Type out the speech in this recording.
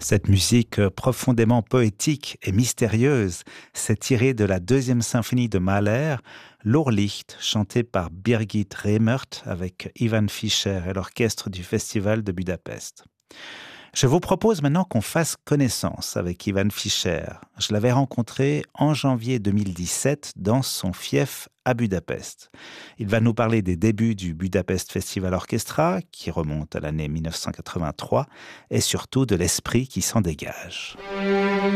Cette musique profondément poétique et mystérieuse s'est tirée de la deuxième symphonie de Mahler, L'Ohrlicht, chantée par Birgit Reimert avec Ivan Fischer et l'orchestre du Festival de Budapest. Je vous propose maintenant qu'on fasse connaissance avec Ivan Fischer. Je l'avais rencontré en janvier 2017 dans son fief à Budapest. Il va nous parler des débuts du Budapest Festival Orchestra, qui remonte à l'année 1983, et surtout de l'esprit qui s'en dégage.